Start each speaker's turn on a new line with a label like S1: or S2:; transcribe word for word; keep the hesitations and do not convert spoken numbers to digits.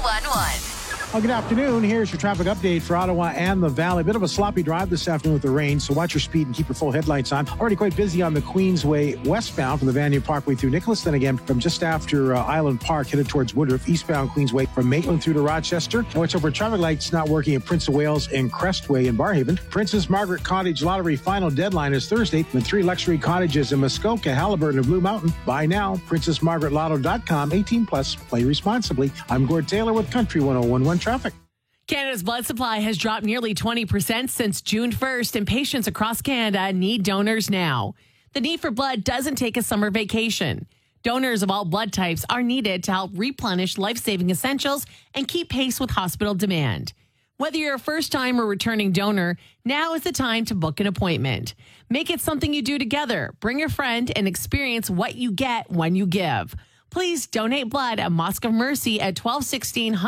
S1: one.
S2: Well, good afternoon. Here's your traffic update for Ottawa and the Valley. A bit of a sloppy drive this afternoon with the rain, so watch your speed and keep your full headlights on. Already quite busy on the Queensway westbound from the Vanier Parkway through Nicholas. Then again, from just after uh, Island Park, headed towards Woodruff, eastbound Queensway from Maitland through to Rochester. And watch over traffic lights not working at Prince of Wales and Crestway in Barhaven. Princess Margaret Cottage Lottery final deadline is Thursday with three luxury cottages in Muskoka, Halliburton, and Blue Mountain. Buy now. princess margaret lotto dot com. eighteen plus. Play responsibly. I'm Gord Taylor with Country one oh one one Traffic.
S3: Canada's blood supply has dropped nearly twenty percent since June first, and patients across Canada need donors now. The need for blood doesn't take a summer vacation. Donors of all blood types are needed to help replenish life-saving essentials and keep pace with hospital demand. Whether you're a first-time or returning donor, now is the time to book an appointment. Make it something you do together. Bring a friend and experience what you get when you give. Please donate blood at Mosque of Mercy at twelve sixteen